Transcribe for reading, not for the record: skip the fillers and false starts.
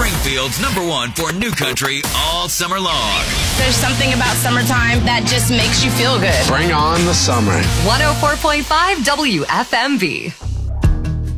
Springfield's #1 for new country all summer long. There's something about summertime that just makes you feel good. Bring on the summer. 104.5 WFMV.